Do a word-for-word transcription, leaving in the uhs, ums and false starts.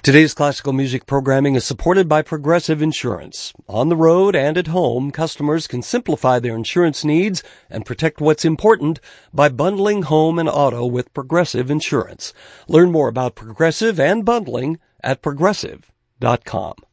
Today's classical music programming is supported by Progressive Insurance. On the road and at home, customers can simplify their insurance needs and protect what's important by bundling home and auto with Progressive Insurance. Learn more about Progressive and bundling at progressive dot com.